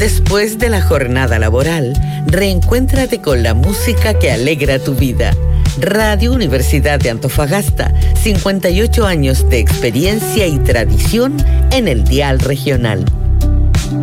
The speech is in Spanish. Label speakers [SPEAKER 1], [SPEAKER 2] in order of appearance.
[SPEAKER 1] Después de la jornada laboral, reencuéntrate con la música que alegra tu vida. Radio Universidad de Antofagasta, 58 años de experiencia y tradición en el dial regional.